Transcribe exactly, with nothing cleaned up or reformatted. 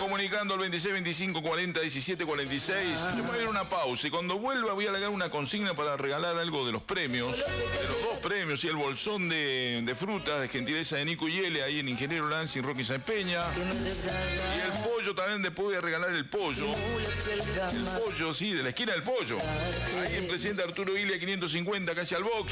comunicando al veintiséis veinticinco cuarenta diecisiete cuarenta y seis. Yo me voy a ir a una pausa y cuando vuelva voy a largar una consigna para regalar algo de los premios, de los dos premios y el bolsón de, de frutas de gentileza de Nico y Ele ahí en Ingeniero Lansing, Roque Sáenz Peña. Y el pollo también, después voy a regalar el pollo. El pollo, sí, de la esquina del pollo. Ahí en Presidente Arturo Ilia quinientos cincuenta, casi al box.